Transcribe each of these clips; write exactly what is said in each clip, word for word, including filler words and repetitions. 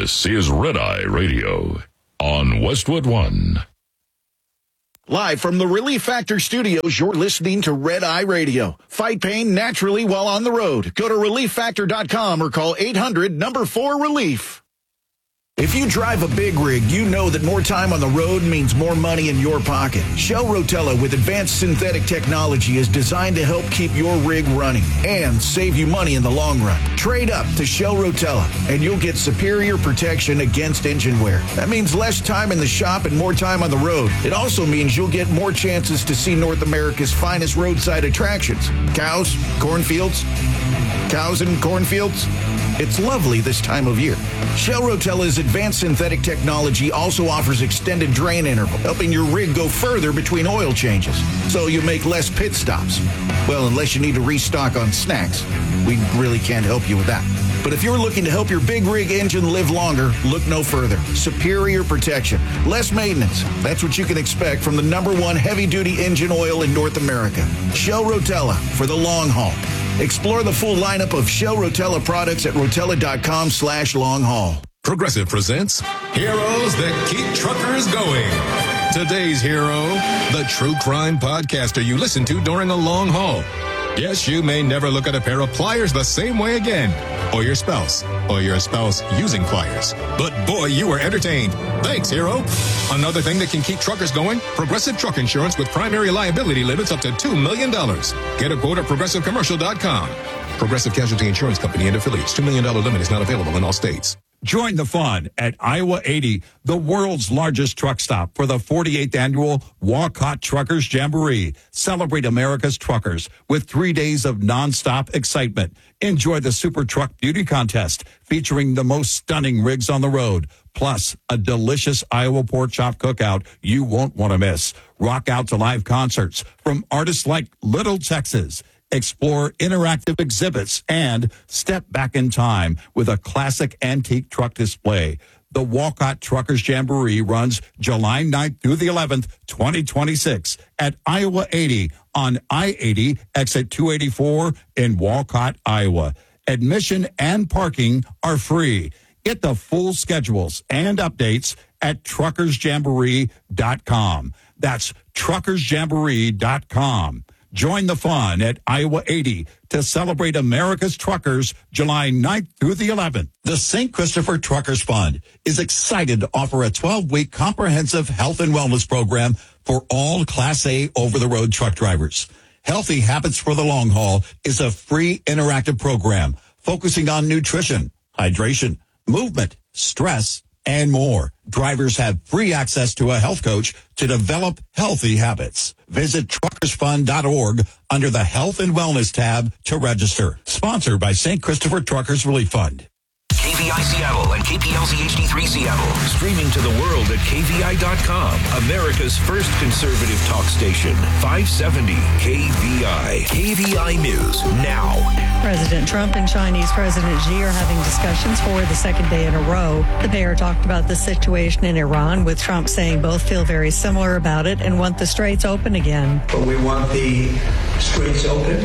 This is Red Eye Radio on Westwood One. Live from the Relief Factor Studios, you're listening to Red Eye Radio. Fight pain naturally while on the road. Go to relief factor dot com or call eight hundred number four relief. If you drive a big rig, you know that more time on the road means more money in your pocket. Shell Rotella with advanced synthetic technology is designed to help keep your rig running and save you money in the long run. Trade up to Shell Rotella and you'll get superior protection against engine wear. That means less time in the shop and more time on the road. It also means you'll get more chances to see North America's finest roadside attractions. Cows, cornfields, cows and cornfields. It's lovely this time of year. Shell Rotella's advanced synthetic technology also offers extended drain interval, helping your rig go further between oil changes, so you make less pit stops. Well, unless you need to restock on snacks. We really can't help you with that. But if you're looking to help your big rig engine live longer, look no further. Superior protection, less maintenance. That's what you can expect from the number one heavy-duty engine oil in North America. Shell Rotella for the long haul. Explore the full lineup of Shell Rotella products at rotella.com slash long haul. Progressive presents Heroes That Keep Truckers Going. Today's hero, the true crime podcaster you listen to during a long haul. Yes, you may never look at a pair of pliers the same way again. Or your spouse. Or your spouse using pliers. But boy, you were entertained. Thanks, hero. Another thing that can keep truckers going, Progressive Truck Insurance with primary liability limits up to two million dollars. Get a quote at progressive commercial dot com. Progressive Casualty Insurance Company and affiliates. two million dollars limit is not available in all states. Join the fun at Iowa eighty, the world's largest truck stop, for the forty-eighth annual Walcott Truckers Jamboree. Celebrate America's truckers with three days of nonstop excitement. Enjoy the Super Truck Beauty Contest featuring the most stunning rigs on the road, plus a delicious Iowa pork chop cookout you won't want to miss. Rock out to live concerts from artists like Little Texas. Explore interactive exhibits and step back in time with a classic antique truck display. The Walcott Truckers Jamboree runs July ninth through the eleventh, twenty twenty-six at Iowa eighty on I eighty, exit two eighty-four in Walcott, Iowa. Admission and parking are free. Get the full schedules and updates at truckers jamboree dot com. That's truckers jamboree dot com. Join the fun at Iowa eighty to celebrate America's truckers July ninth through the eleventh. The Saint Christopher Truckers Fund is excited to offer a twelve-week comprehensive health and wellness program for all Class A over-the-road truck drivers. Healthy Habits for the Long Haul is a free interactive program focusing on nutrition, hydration, movement, stress, and more. Drivers have free access to a health coach to develop healthy habits. Visit truckers fund dot org under the Health and Wellness tab to register. Sponsored by Saint Christopher Truckers Relief Fund. K V I Seattle and K P L C H D three Seattle. Streaming to the world at K V I dot com. America's first conservative talk station. five seventy K V I. K V I News now. President Trump and Chinese President Xi are having discussions for the second day in a row. The pair talked about the situation in Iran, with Trump saying both feel very similar about it and want the straits open again. But we want the straits open.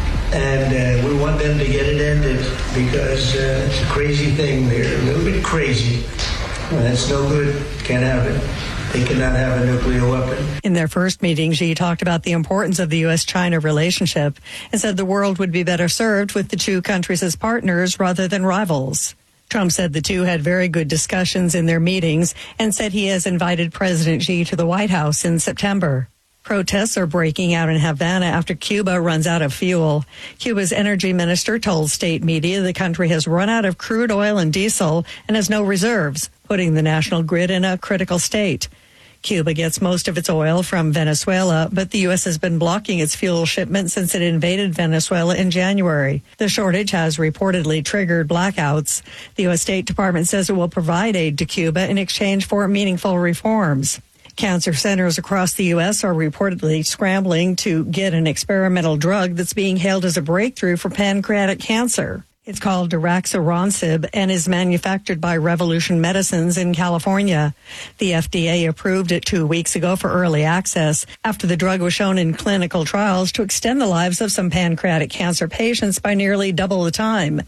And uh, we want them to get it ended because uh, it's a crazy thing. They're a little bit crazy. And that's no good. Can't have it. They cannot have a nuclear weapon. In their first meeting, Xi talked about the importance of the U S China relationship and said the world would be better served with the two countries as partners rather than rivals. Trump said the two had very good discussions in their meetings and said he has invited President Xi to the White House in September. Protests are breaking out in Havana after Cuba runs out of fuel. Cuba's energy minister told state media the country has run out of crude oil and diesel and has no reserves, putting the national grid in a critical state. Cuba gets most of its oil from Venezuela, but the U S has been blocking its fuel shipment since it invaded Venezuela in January. The shortage has reportedly triggered blackouts. The U S State Department says it will provide aid to Cuba in exchange for meaningful reforms. Cancer centers across the U S are reportedly scrambling to get an experimental drug that's being hailed as a breakthrough for pancreatic cancer. It's called Daraxonrasib and is manufactured by Revolution Medicines in California. The F D A approved it two weeks ago for early access after the drug was shown in clinical trials to extend the lives of some pancreatic cancer patients by nearly double the time.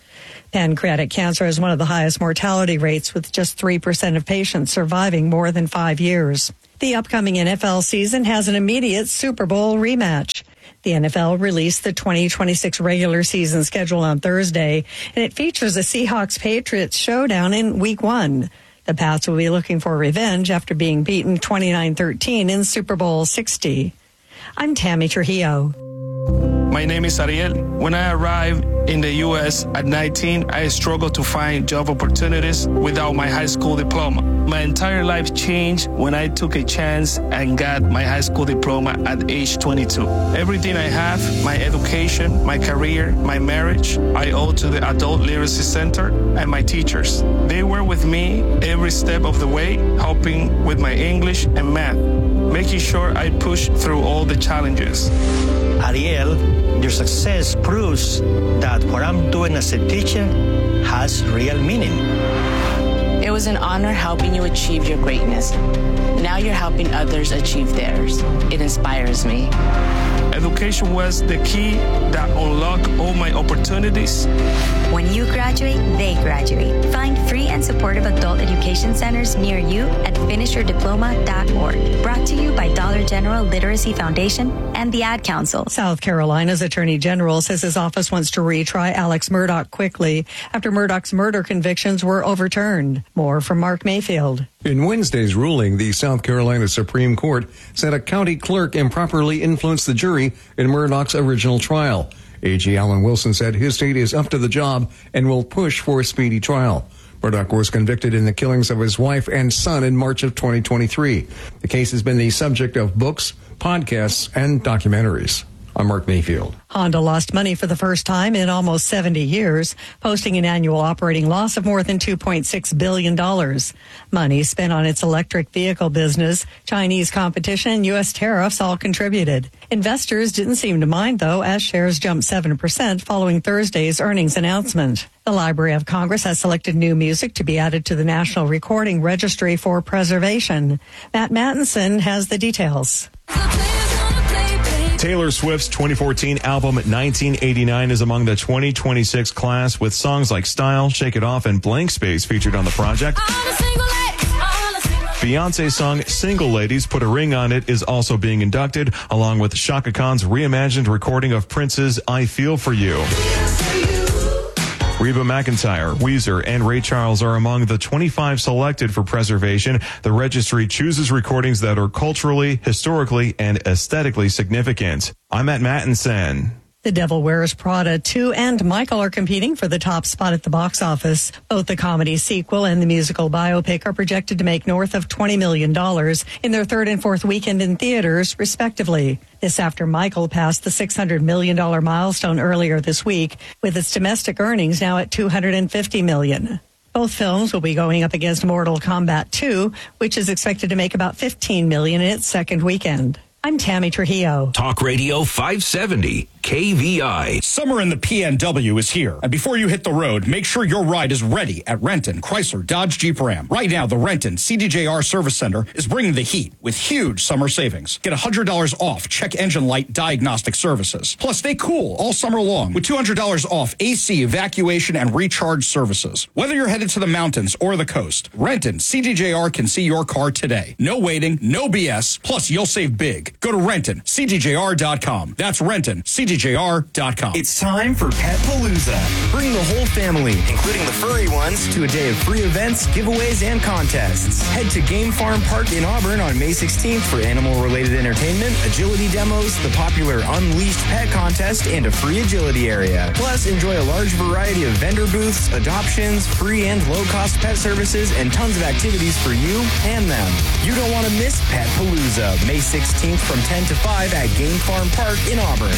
Pancreatic cancer has one of the highest mortality rates, with just three percent of patients surviving more than five years. The upcoming N F L season has an immediate Super Bowl rematch. The N F L released the twenty twenty-six regular season schedule on Thursday, and it features a Seahawks-Patriots showdown in Week one. The Pats will be looking for revenge after being beaten twenty-nine thirteen in Super Bowl sixty. I'm Tammy Trujillo. My name is Ariel. When I arrived in the U S at nineteen, I struggled to find job opportunities without my high school diploma. My entire life changed when I took a chance and got my high school diploma at age twenty-two. Everything I have, my education, my career, my marriage, I owe to the Adult Literacy Center and my teachers. They were with me every step of the way, helping with my English and math, making sure I pushed through all the challenges. Ariel, your success proves that what I'm doing as a teacher has real meaning. It was an honor helping you achieve your greatness. Now you're helping others achieve theirs. It inspires me. Education was the key that unlocked all my opportunities. When you graduate, they graduate. Find free and supportive adult education centers near you at finish your diploma dot org. Brought to you by Dollar General Literacy Foundation and the Ad Council. South Carolina's Attorney General says his office wants to retry Alex Murdaugh quickly after Murdaugh's murder convictions were overturned. More from Mark Mayfield. In Wednesday's ruling, the South Carolina Supreme Court said a county clerk improperly influenced the jury in Murdaugh's original trial. A G Alan Wilson said his state is up to the job and will push for a speedy trial. Murdaugh was convicted in the killings of his wife and son in March of twenty twenty-three. The case has been the subject of books, podcasts, and documentaries. I'm Mark Mayfield. Honda lost money for the first time in almost seventy years, posting an annual operating loss of more than two point six billion dollars. Money spent on its electric vehicle business, Chinese competition, and U S tariffs all contributed. Investors didn't seem to mind, though, as shares jumped seven percent following Thursday's earnings announcement. The Library of Congress has selected new music to be added to the National Recording Registry for preservation. Matt Mattinson has the details. Taylor Swift's twenty fourteen album nineteen eighty-nine is among the twenty twenty-six class, with songs like Style, Shake It Off, and Blank Space featured on the project. Beyonce's song Single Ladies, Put a Ring on It, is also being inducted, along with Chaka Khan's reimagined recording of Prince's I Feel For You. Reba McEntire, Weezer, and Ray Charles are among the twenty-five selected for preservation. The registry chooses recordings that are culturally, historically, and aesthetically significant. I'm Matt Mattinson. The Devil Wears Prada two and Michael are competing for the top spot at the box office. Both the comedy sequel and the musical biopic are projected to make north of twenty million dollars in their third and fourth weekend in theaters, respectively. This after Michael passed the six hundred million dollars milestone earlier this week, with its domestic earnings now at two hundred fifty million dollars. Both films will be going up against Mortal Kombat two, which is expected to make about fifteen million dollars in its second weekend. I'm Tammy Trujillo. Talk Radio five seventy K V I. Summer in the P N W is here. And before you hit the road, make sure your ride is ready at Renton, Chrysler, Dodge, Jeep, Ram. Right now, the Renton C D J R Service Center is bringing the heat with huge summer savings. Get one hundred dollars off check engine light diagnostic services. Plus, stay cool all summer long with two hundred dollars off A C evacuation and recharge services. Whether you're headed to the mountains or the coast, Renton C D J R can see your car today. No waiting, no B S. Plus, you'll save big. Go to Renton C D J R dot com. That's Renton C D J R dot com. It's time for Pet Palooza. Bring the whole family, including the furry ones, to a day of free events, giveaways, and contests. Head to Game Farm Park in Auburn on May sixteenth for animal-related entertainment, agility demos, the popular Unleashed Pet Contest, and a free agility area. Plus, enjoy a large variety of vendor booths, adoptions, free and low-cost pet services, and tons of activities for you and them. You don't want to miss Pet Palooza, May sixteenth from ten to five at Game Farm Park in Auburn.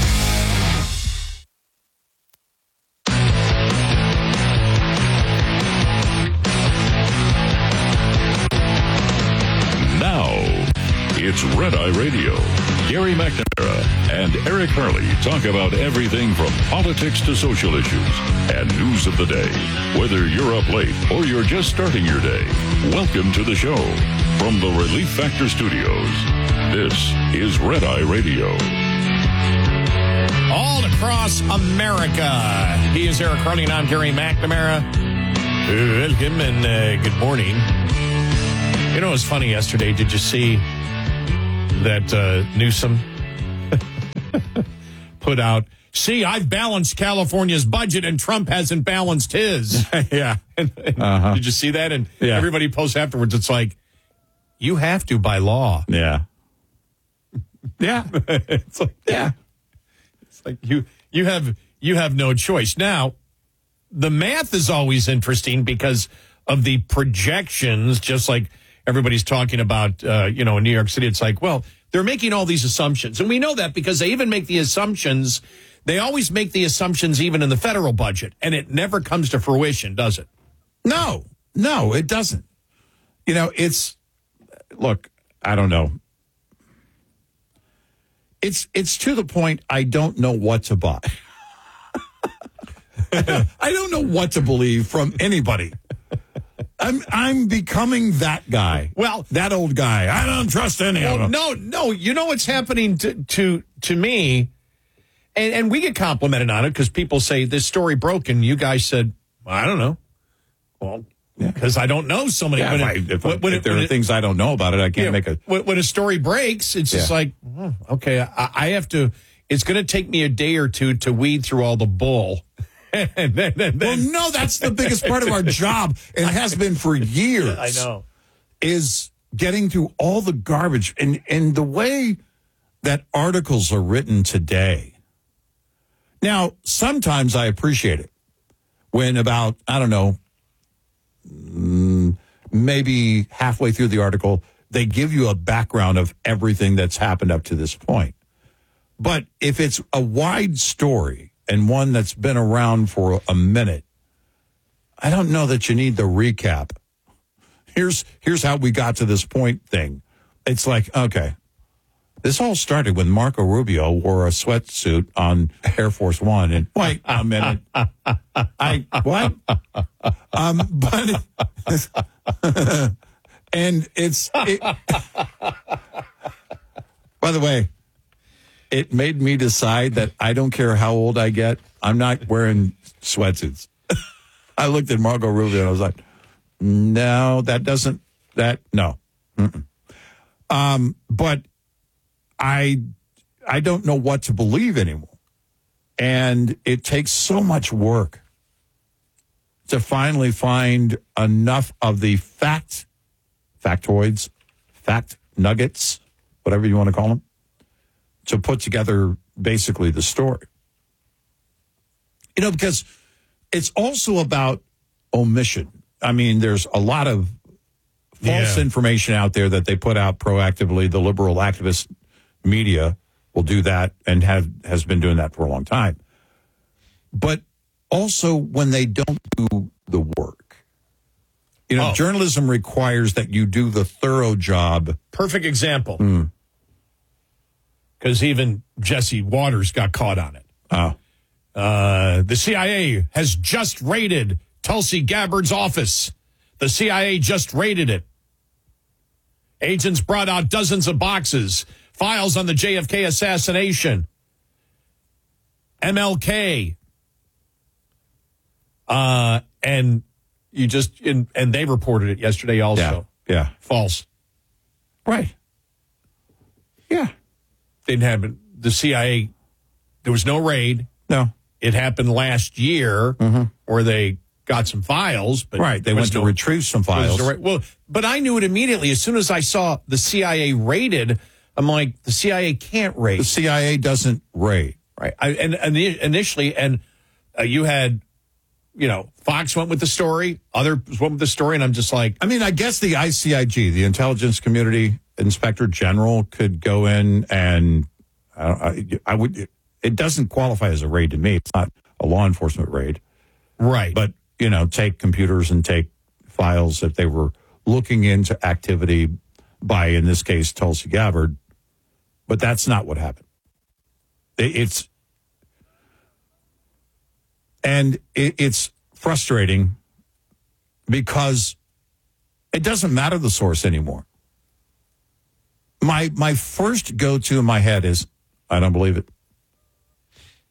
Now, it's Red Eye Radio. Gary McNamara and Eric Harley talk about everything from politics to social issues and news of the day. Whether you're up late or you're just starting your day, welcome to the show. From the Relief Factor Studios, this is Red Eye Radio. all across America. He is Eric Harley, and I'm Gary McNamara. Welcome and uh, good morning. You know, it was funny yesterday. Did you see that uh, Newsom put out, see, I've balanced California's budget and Trump hasn't balanced his. Yeah. And, and Uh-huh. Did you see that? And Yeah. everybody posts afterwards. It's like, you have to by law. Yeah. Yeah. It's like, yeah. It's like you you have you have no choice. Now, the math is always interesting because of the projections, just like everybody's talking about, uh, you know, in New York City. It's like, well, they're making all these assumptions. And we know that because they even make the assumptions. They always make the assumptions even in the federal budget. And it never comes to fruition, does it? No, no, it doesn't. You know, it's, look, I don't know. It's it's to the point I don't know what to buy. I don't know what to believe from anybody. I'm I'm becoming that guy. Well, that old guy. I don't trust any well, of them. No, no. You know what's happening to to, to me, and, and we get complimented on it because people say this story broke, and you guys said, I don't know. Well, because I don't know so many. Yeah, when right. it, if, when, if when it, there when are it, things I don't know about it, I can't yeah, make a. When, when a story breaks, it's just Yeah. like, oh, okay, I, I have to. It's going to take me a day or two to weed through all the bull. and then, and Well, then, no, that's the biggest part of our job, and has been for years. I know. Is getting through all the garbage. And, and the way that articles are written today. Now, sometimes I appreciate it when about, I don't know, mm, maybe halfway through the article, they give you a background of everything that's happened up to this point. But if it's a wide story and one that's been around for a minute, I don't know that you need the recap. Here's here's how we got to this point thing. It's like, okay, this all started when Marco Rubio wore a sweatsuit on Air Force One. And wait a minute. I what? Um, but and it's it, by the way, it made me decide that I don't care how old I get, I'm not wearing sweatsuits. I looked at Marco Rubio and I was like, no, that doesn't, that, no. Mm-mm. Um, but I, I don't know what to believe anymore. And it takes so much work to finally find enough of the fact, factoids, fact nuggets, whatever you want to call them, to put together basically the story. You know, because it's also about omission. I mean, there's a lot of false Yeah. information out there that they put out proactively. The liberal activist media will do that and have has been doing that for a long time. But also when they don't do the work. You know, Oh. journalism requires that you do the thorough job. Perfect example. Mm. Because even Jesse Waters got caught on it. Oh. Uh, the C I A has just raided Tulsi Gabbard's office. The C I A just raided it. Agents brought out dozens of boxes, files on the J F K assassination, M L K. Uh, and you just, and, and they reported it yesterday also. Yeah. Yeah. False. Right. Yeah. Didn't happen. The C I A, there was no raid. No. It happened last year Mm-hmm. where they got some files. But Right. They there was went to no- retrieve some there was files. no ra- well, but I knew it immediately. As soon as I saw the C I A raided, I'm like, the C I A can't raid. The C I A doesn't raid. Right. I, and, and the, initially, and uh, you had, you know, Fox went with the story, others went with the story, and I'm just like, I mean, I guess the I C I G, the Intelligence Community Inspector General, could go in and uh, I, I would. It doesn't qualify as a raid to me. It's not a law enforcement raid, right? But you know, take computers and take files that they were looking into activity by, in this case, Tulsi Gabbard. But that's not what happened. It, it's and it, it's frustrating because it doesn't matter the source anymore. My my first go to in my head is, I don't believe it.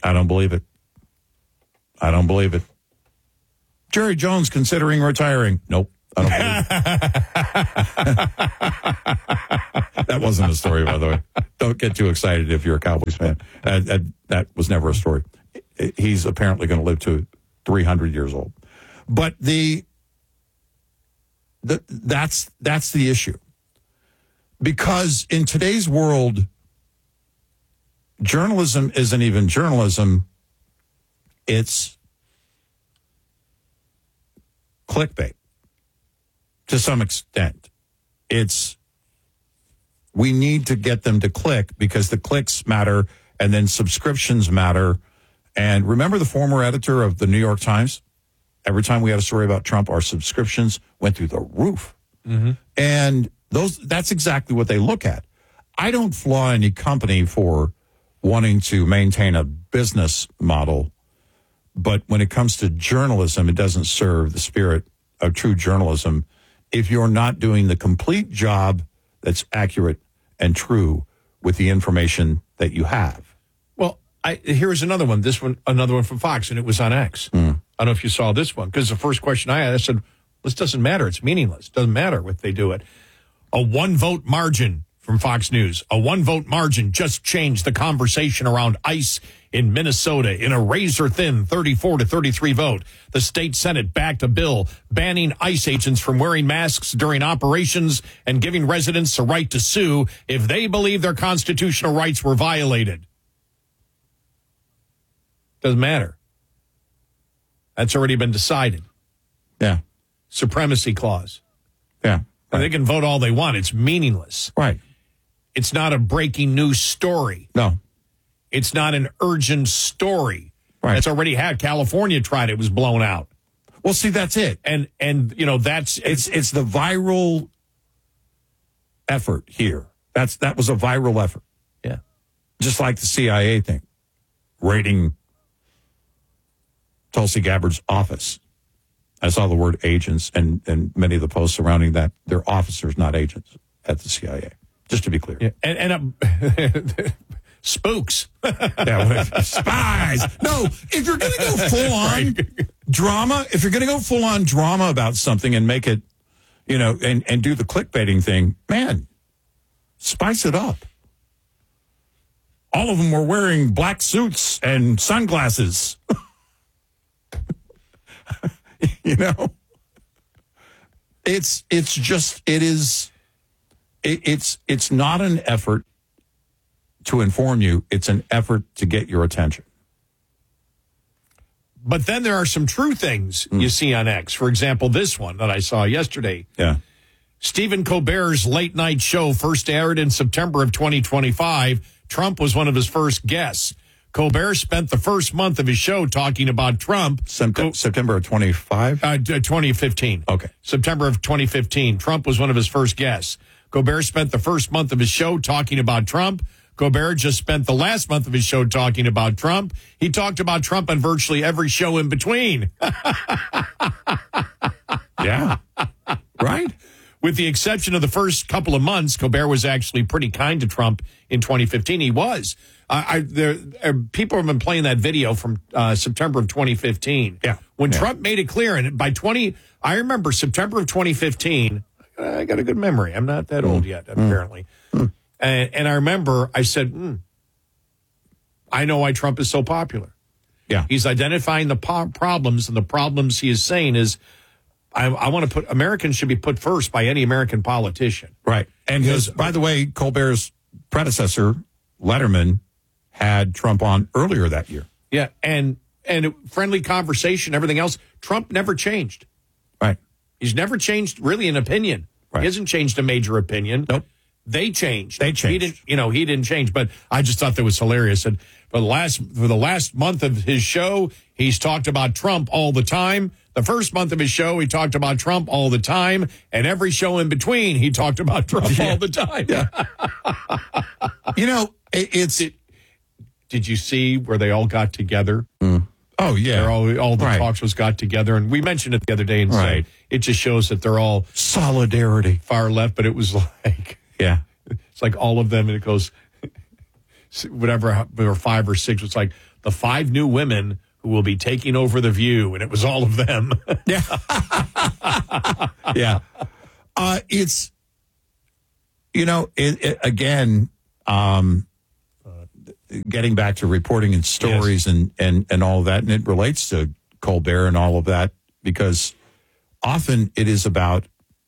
I don't believe it. I don't believe it. Jerry Jones considering retiring. Nope. I don't believe it. That wasn't a story, by the way. Don't get too excited if you're a Cowboys fan. Uh, uh, that was never a story. He's apparently going to live to three hundred years old. But the, the that's that's the issue. Because in today's world, journalism isn't even journalism. It's clickbait to some extent. It's we need to get them to click because the clicks matter and then subscriptions matter. And remember the former editor of the New York Times? Every time we had a story about Trump, our subscriptions went through the roof. Mm-hmm. And those that's exactly what they look at. I don't flaw any company for wanting to maintain a business model, but when it comes to journalism, it doesn't serve the spirit of true journalism if you're not doing the complete job that's accurate and true with the information that you have. Well, I, here's another one. This one, another one from Fox, and it was on X. Mm. I don't know if you saw this one, because the first question I had, I said, this doesn't matter. It's meaningless. It doesn't matter if they do it. A one-vote margin from Fox News. A one-vote margin just changed the conversation around ICE in Minnesota in a razor-thin thirty-four to thirty-three vote. The state Senate backed a bill banning ICE agents from wearing masks during operations and giving residents the right to sue if they believe their constitutional rights were violated. Doesn't matter. That's already been decided. Yeah. Supremacy clause. Yeah. Right. They can vote all they want. It's meaningless. Right. It's not a breaking news story. No. It's not an urgent story. Right. It's already had. California tried it, was blown out. Well, see, that's it. And, and you know, that's... It's it's the viral effort here. That's That was a viral effort. Yeah. Just like the C I A thing. Raiding Tulsi Gabbard's office. I saw the word agents and, and many of the posts surrounding that. They're officers, not agents at the C I A. Just to be clear. Yeah. And, and uh, spooks. Yeah, spies. No, if you're going to go full on right. drama, if you're going to go full on drama about something and make it, you know, and, and do the clickbaiting thing, man, spice it up. All of them were wearing black suits and sunglasses. You know, it's it's just it is it, it's it's not an effort to inform you. It's an effort to get your attention. But then there are some true things mm. you see on X. For example, this one that I saw yesterday. Yeah. Stephen Colbert's late night show first aired in September of twenty twenty-five. Trump was one of his first guests. Colbert spent the first month of his show talking about Trump. September, September of twenty-five? Uh, twenty fifteen. Okay. September of twenty fifteen. Trump was one of his first guests. Colbert spent the first month of his show talking about Trump. Colbert just spent the last month of his show talking about Trump. He talked about Trump on virtually every show in between. Yeah. Right? With the exception of the first couple of months, Colbert was actually pretty kind to Trump in twenty fifteen. He was. Uh, I, there, uh, people have been playing that video from uh, September of twenty fifteen. Yeah. When yeah. Trump made it clear, and by twenty, I remember September of twenty fifteen. I got a good memory. I'm not that mm. old yet, apparently. Mm. And, and I remember I said, mm, I know why Trump is so popular. Yeah. He's identifying the po- problems, and the problems he is saying is, I, I want to put, Americans should be put first by any American politician. Right. And his, by the way, Colbert's predecessor, Letterman, had Trump on earlier that year. Yeah. And, and friendly conversation, everything else. Trump never changed. Right. He's never changed really an opinion. Right. He hasn't changed a major opinion. Nope. They changed. They changed. He didn't, you know, he didn't change, but I just thought that was hilarious. And for the last, for the last month of his show, he's talked about Trump all the time. The first month of his show, he talked about Trump all the time. And every show in between, he talked about Trump yeah. all the time. Yeah. You know, it, it's. It, did you see where they all got together? Mm. Oh, yeah. They're all, all the right. talks was got together. And we mentioned it the other day and right. say it just shows that they're all solidarity. Far left, but it was like. Yeah. It's like all of them, and it goes, whatever, or five or six. It's like the five new women who will be taking over The View, and it was all of them. Yeah. yeah. Uh, it's, you know, it, it, again, um, getting back to reporting and stories yes. and, and, and all of that, and it relates to Colbert and all of that, because often it is about,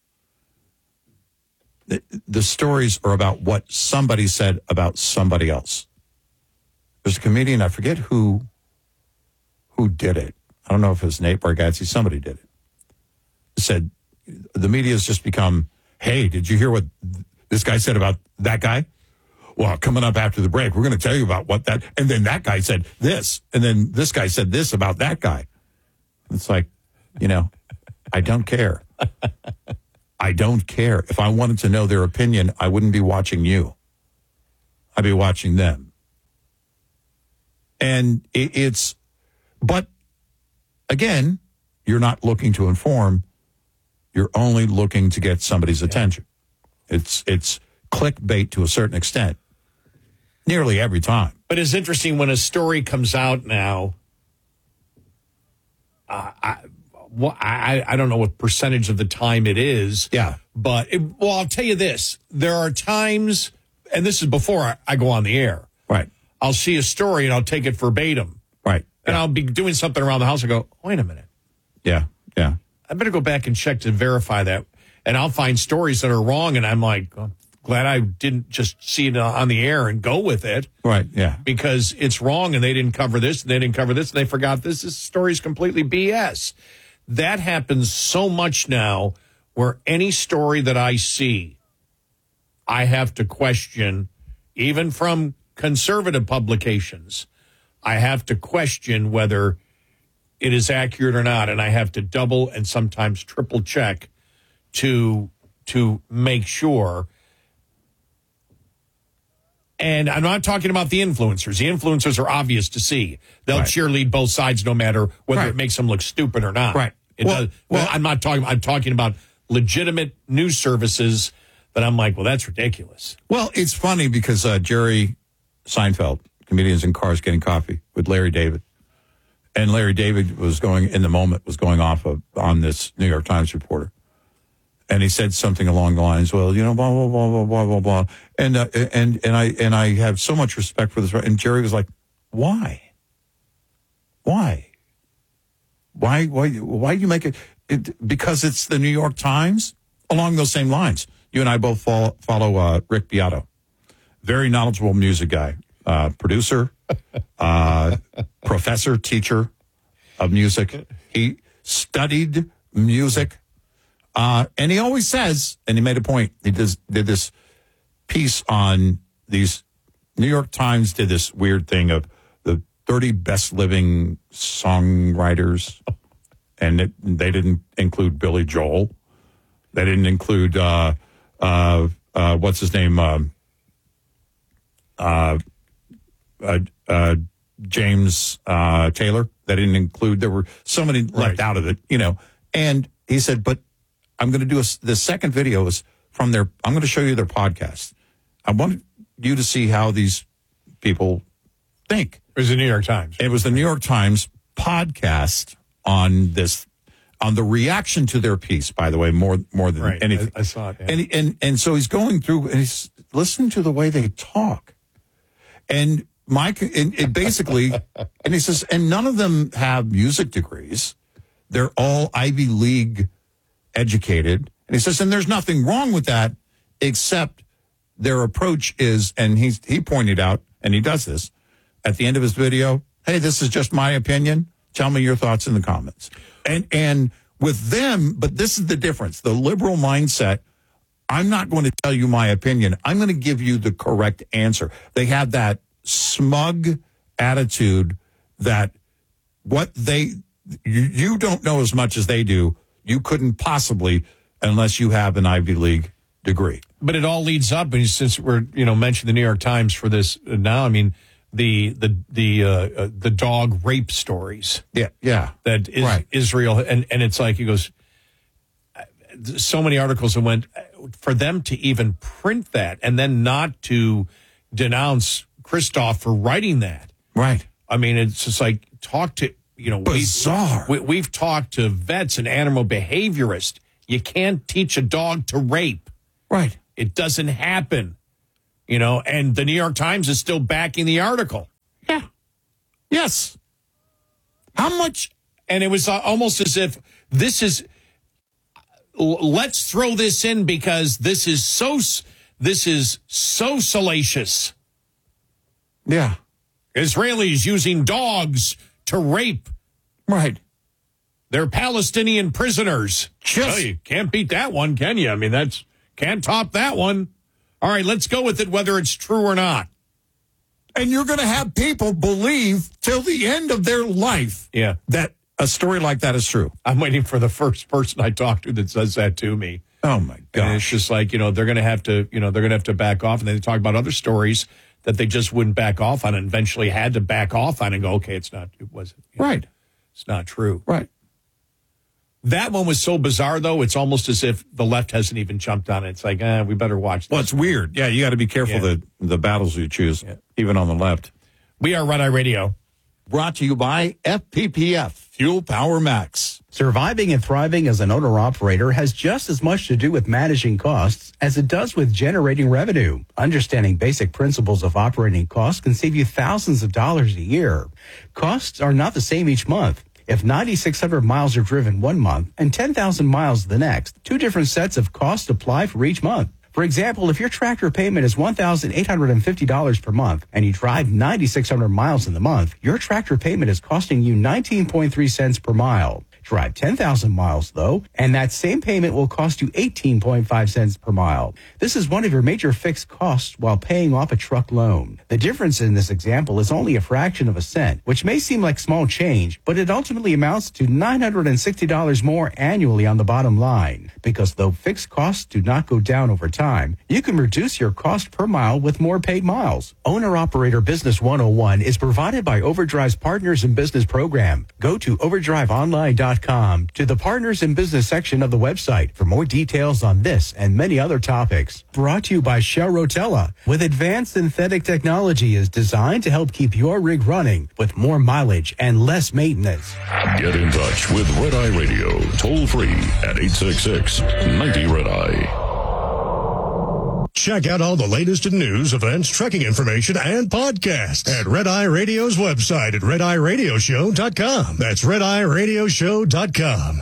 the, the stories are about what somebody said about somebody else. There's a comedian, I forget who who did it. I don't know if it was Nate Bargatze, somebody did it. Said, the media has just become, hey, did you hear what this guy said about that guy? Well, coming up after the break, we're going to tell you about what that, and then that guy said this, and then this guy said this about that guy. It's like, you know, I don't care. I don't care. If I wanted to know their opinion, I wouldn't be watching you. I'd be watching them. And it, it's, but again, you're not looking to inform. You're only looking to get somebody's attention. It's it's clickbait to a certain extent, nearly every time. But it's interesting when a story comes out now. Uh, I, well, I I don't know what percentage of the time it is. Yeah. But it, well, I'll tell you this: there are times, and this is before I, I go on the air. Right. I'll see a story and I'll take it verbatim. Right. And yeah. I'll be doing something around the house and go, wait a minute. Yeah. Yeah. I better go back and check to verify that. And I'll find stories that are wrong. And I'm like, oh, glad I didn't just see it on the air and go with it. Right. Yeah. Because it's wrong and they didn't cover this and they didn't cover this and they forgot this. This story is completely B S. That happens so much now where any story that I see, I have to question, even from conservative publications, I have to question whether it is accurate or not, and I have to double and sometimes triple check to to make sure. And I'm not talking about the influencers. The influencers are obvious to see. They'll right. cheerlead both sides no matter whether right. it makes them look stupid or not. Right. It well, does, well, I'm not talking. I'm talking about legitimate news services that I'm like, well, that's ridiculous. Well, it's funny because uh, Jerry Seinfeld, Comedians in Cars Getting Coffee, with Larry David. And Larry David was going, in the moment, was going off of, on this New York Times reporter. And he said something along the lines, well, you know, blah, blah, blah, blah, blah, blah, blah. And, uh, and, and I, and I have so much respect for this. And Jerry was like, why? Why? Why, why, why do you make it, it? Because it's the New York Times? Along those same lines. You and I both follow, follow uh, Rick Beato. Very knowledgeable music guy, uh, producer, uh, professor, teacher of music. He studied music. Uh, and he always says, and he made a point, he does, did this piece on these, New York Times did this weird thing of the thirty best living songwriters. And it, they didn't include Billy Joel. They didn't include, uh, uh, uh, what's his name? Um, uh, uh, uh, James uh, Taylor. They didn't include, there were so many left right. out of it, you know. And he said, but I'm going to do a, the second video is from their, I'm going to show you their podcast. I want you to see how these people think. It was the New York Times. It was the New York Times podcast on this, on the reaction to their piece, by the way, more more than right. anything. I, I saw it. Yeah. And, and, and so he's going through and he's listening to the way they talk. And Mike, and, and basically, and he says, and none of them have music degrees. They're all Ivy League educated. And he says, and there's nothing wrong with that, except their approach is, and he's, he pointed out, and he does this, at the end of his video, hey, this is just my opinion. Tell me your thoughts in the comments. And and with them, but this is the difference. The liberal mindset, I'm not going to tell you my opinion. I'm going to give you the correct answer. They have that smug attitude that what they, you, you don't know as much as they do. You couldn't possibly, unless you have an Ivy League degree. But it all leads up, and since we're, you know, mentioned the New York Times for this now, I mean, the the the uh, uh, the dog rape stories. Yeah, yeah. That is right. Israel, and, and it's like, he goes, so many articles that went, for them to even print that and then not to denounce Christoph for writing that. Right. I mean, it's just like, talk to, you know, bizarre. We, we, we've talked to vets and animal behaviorists. You can't teach a dog to rape. Right. It doesn't happen, you know, and the New York Times is still backing the article. Yeah. Yes. How much? And it was almost as if this is, let's throw this in because this is so, this is so salacious. Yeah. Israelis using dogs to rape. Right. They're Palestinian prisoners. Just, well, you can't beat that one, can you? I mean, that's, can't top that one. All right, let's go with it, whether it's true or not. And you're going to have people believe till the end of their life yeah. that a story like that is true. I'm waiting for the first person I talk to that says that to me. Oh, my gosh. And it's just like, you know, they're going to have to, you know, they're going to have to back off. And then they talk about other stories that they just wouldn't back off on and eventually had to back off on and go, okay, it's not, it wasn't. Right. Know, it's not true. Right. That one was so bizarre, though, it's almost as if the left hasn't even jumped on it. It's like, eh, we better watch this. Well, it's weird. Yeah, you got to be careful yeah. the, the battles you choose, yeah. even on the left. We are Red Eye Radio. Brought to you by F P P F, Fuel Power Max. Surviving and thriving as an owner-operator has just as much to do with managing costs as it does with generating revenue. Understanding basic principles of operating costs can save you thousands of dollars a year. Costs are not the same each month. If nine thousand six hundred miles are driven one month and ten thousand miles the next, two different sets of costs apply for each month. For example, if your tractor payment is one thousand eight hundred fifty dollars per month and you drive nine thousand six hundred miles in the month, your tractor payment is costing you nineteen point three cents per mile. Drive ten thousand miles, though, and that same payment will cost you eighteen point five cents per mile. This is one of your major fixed costs while paying off a truck loan. The difference in this example is only a fraction of a cent, which may seem like small change, but it ultimately amounts to nine hundred sixty dollars more annually on the bottom line. Because though fixed costs do not go down over time, you can reduce your cost per mile with more paid miles. Owner-Operator Business one oh one is provided by Overdrive's Partners in Business program. Go to overdrive online dot com to the Partners in Business section of the website for more details on this and many other topics. Brought to you by Shell Rotella, with advanced synthetic technology is designed to help keep your rig running with more mileage and less maintenance. Get in touch with Red Eye Radio, toll free at eight six six, ninety Red Eye. Check out all the latest in news, events, trekking information, and podcasts at Red Eye Radio's website at red eye radio show dot com. That's red eye radio show dot com.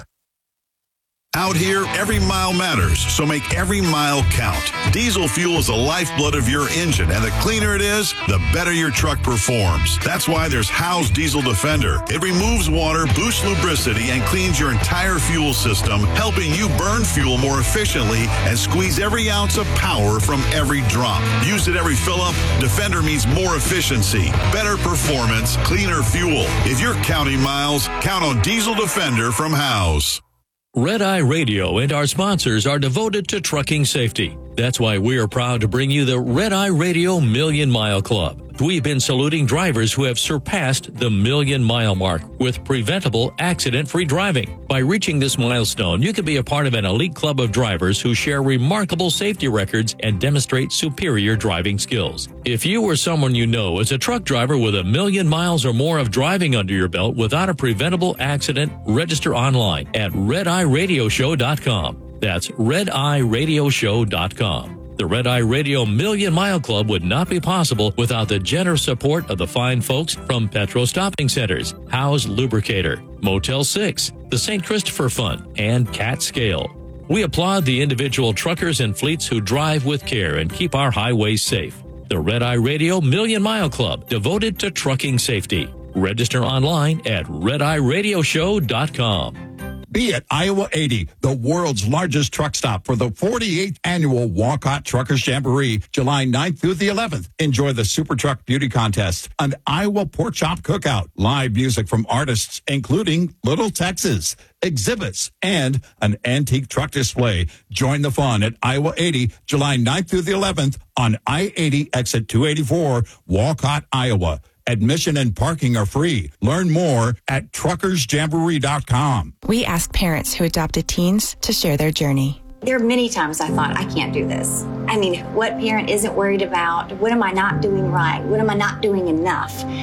Out here, every mile matters, so make every mile count. Diesel fuel is the lifeblood of your engine, and the cleaner it is, the better your truck performs. That's why there's Howe's Diesel Defender. It removes water, boosts lubricity, and cleans your entire fuel system, helping you burn fuel more efficiently and squeeze every ounce of power from every drop. Used at every fill-up, Defender means more efficiency, better performance, cleaner fuel. If you're counting miles, count on Diesel Defender from Howe's. Red Eye Radio and our sponsors are devoted to trucking safety. That's why we are proud to bring you the Red Eye Radio Million Mile Club. We've been saluting drivers who have surpassed the million mile mark with preventable accident-free driving. By reaching this milestone, you can be a part of an elite club of drivers who share remarkable safety records and demonstrate superior driving skills. If you or someone you know is a truck driver with a million miles or more of driving under your belt without a preventable accident, register online at red eye radio show dot com. That's red eye radio show dot com. The Red Eye Radio Million Mile Club would not be possible without the generous support of the fine folks from Petro Stopping Centers, Howe's Lubricator, Motel six, the Saint Christopher Fund, and Cat Scale. We applaud the individual truckers and fleets who drive with care and keep our highways safe. The Red Eye Radio Million Mile Club, devoted to trucking safety. Register online at red eye radio show dot com. Be at Iowa eighty, the world's largest truck stop for the forty-eighth annual Walcott Truckers Jamboree, July ninth through the eleventh. Enjoy the Super Truck Beauty Contest, an Iowa Pork Chop Cookout, live music from artists including Little Texas, exhibits, and an antique truck display. Join the fun at Iowa eighty, July ninth through the eleventh on I eighty exit two eighty-four, Walcott, Iowa. Admission and parking are free. Learn more at truckers jamboree dot com. We ask parents who adopted teens to share their journey. There are many times I thought, I can't do this. I mean, what parent isn't worried about? What am I not doing right? What am I not doing enough?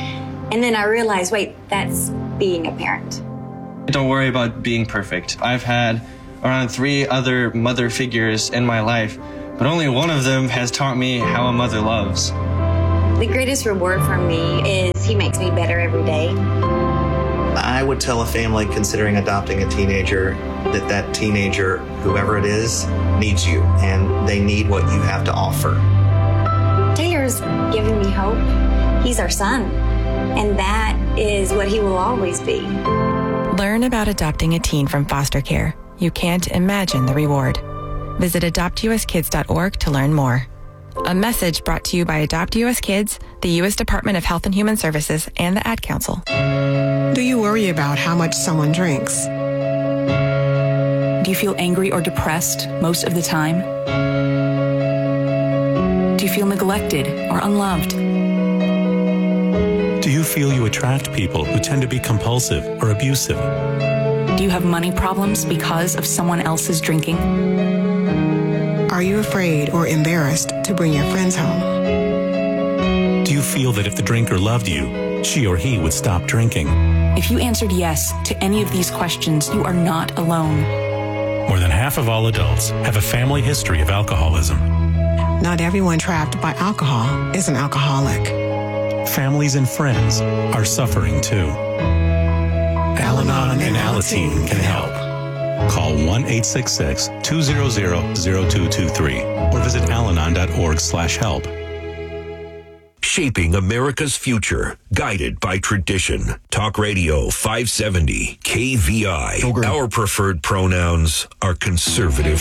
And then I realized, wait, that's being a parent. Don't worry about being perfect. I've had around three other mother figures in my life, but only one of them has taught me how a mother loves. The greatest reward for me is he makes me better every day. I would tell a family considering adopting a teenager that that teenager, whoever it is, needs you, and they need what you have to offer. Taylor's giving me hope. He's our son, and that is what he will always be. Learn about adopting a teen from foster care. You can't imagine the reward. Visit adopt u s kids dot org to learn more. A message brought to you by Adopt U S Kids, the U S Department of Health and Human Services, and the Ad Council. Do you worry about how much someone drinks? Do you feel angry or depressed most of the time? Do you feel neglected or unloved? Do you feel you attract people who tend to be compulsive or abusive? Do you have money problems because of someone else's drinking? Are you afraid or embarrassed to bring your friends home? Do you feel that if the drinker loved you, she or he would stop drinking? If you answered yes to any of these questions, you are not alone. More than half of all adults have a family history of alcoholism. Not everyone trapped by alcohol is an alcoholic. Families and friends are suffering too. Al-Anon and Alateen can help. Call one eight six six, two zero zero, zero two two three or visit alanon dot org slash help. Shaping America's future, guided by tradition. Talk Radio five seventy K V I. Our preferred pronouns are conservative